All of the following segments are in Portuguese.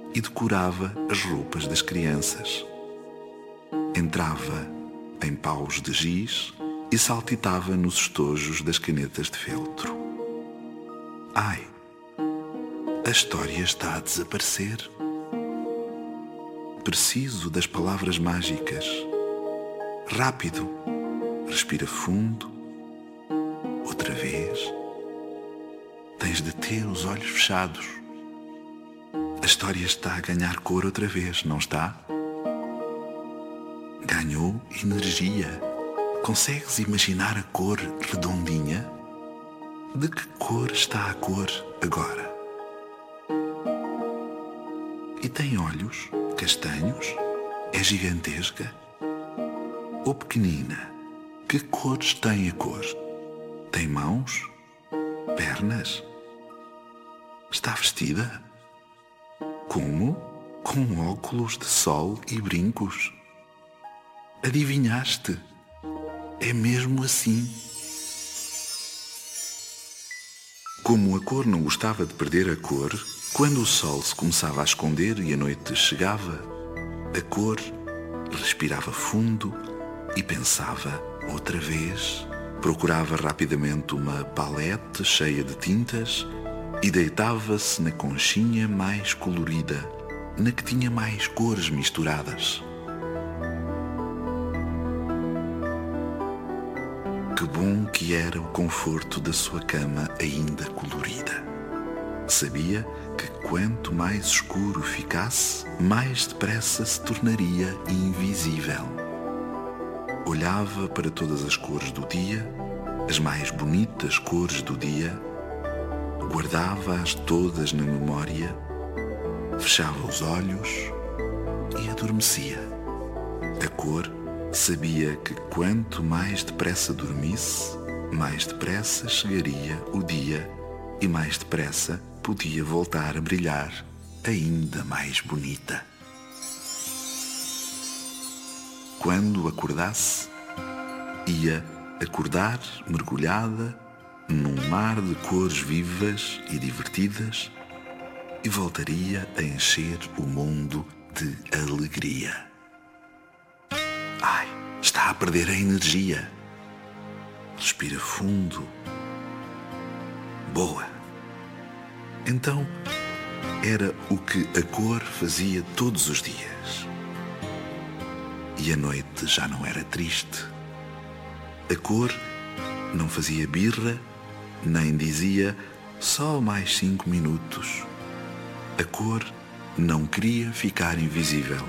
e decorava as roupas das crianças. Entrava em paus de giz e saltitava nos estojos das canetas de feltro. Ai, a história está a desaparecer. Preciso das palavras mágicas. Rápido, respira fundo. Outra vez. Tens de ter os olhos fechados. A história está a ganhar cor outra vez, não está? Ganhou energia. Consegues imaginar a cor redondinha? De que cor está a cor agora? E tem olhos castanhos? É gigantesca? Ou pequenina? Que cores tem a cor? Tem mãos? Pernas? Está vestida? Como? Com óculos de sol e brincos. Adivinhaste? É mesmo assim. Como a cor não gostava de perder a cor, quando o sol se começava a esconder e a noite chegava, a cor respirava fundo e pensava outra vez. Procurava rapidamente uma palete cheia de tintas e deitava-se na conchinha mais colorida, na que tinha mais cores misturadas. Que bom que era o conforto da sua cama ainda colorida. Sabia que quanto mais escuro ficasse, mais depressa se tornaria invisível. Olhava para todas as cores do dia, as mais bonitas cores do dia, guardava-as todas na memória, fechava os olhos e adormecia. A cor sabia que quanto mais depressa dormisse, mais depressa chegaria o dia e mais depressa podia voltar a brilhar ainda mais bonita. Quando acordasse, ia acordar mergulhada num mar de cores vivas e divertidas e voltaria a encher o mundo de alegria. Ai, está a perder a energia. Respira fundo. Boa. Então, era o que a cor fazia todos os dias. E a noite já não era triste. A cor não fazia birra, nem dizia só mais 5 minutos. A cor não queria ficar invisível.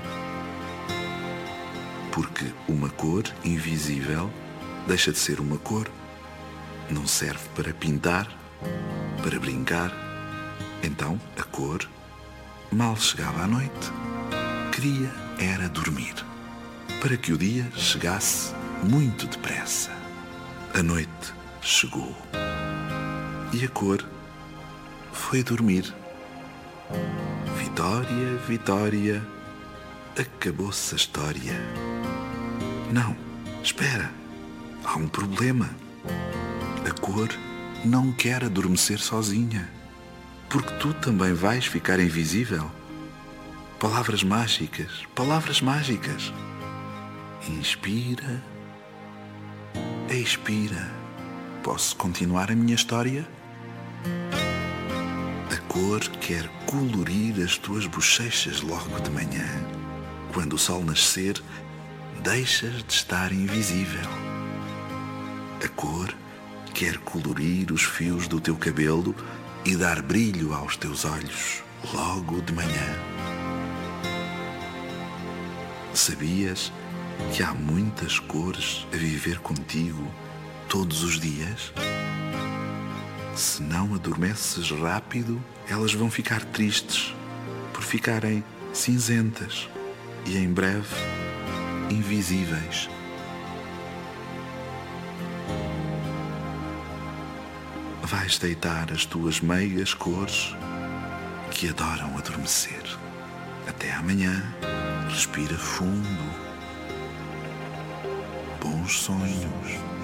Porque uma cor invisível deixa de ser uma cor. Não serve para pintar, para brincar. Então a cor, mal chegava à noite, queria era dormir, para que o dia chegasse muito depressa. A noite chegou e a cor foi dormir. Vitória, Vitória, acabou-se a história. Não, espera, há um problema. A cor não quer adormecer sozinha, porque tu também vais ficar invisível. Palavras mágicas, palavras mágicas. Inspira, expira. Posso continuar a minha história? A cor quer colorir as tuas bochechas logo de manhã. Quando o sol nascer, deixas de estar invisível. A cor quer colorir os fios do teu cabelo e dar brilho aos teus olhos logo de manhã. Sabias que há muitas cores a viver contigo todos os dias? Se não adormeces rápido, elas vão ficar tristes por ficarem cinzentas e em breve invisíveis. Vais deitar as tuas meias cores que adoram adormecer. Até amanhã. Respira fundo. Bons sonhos.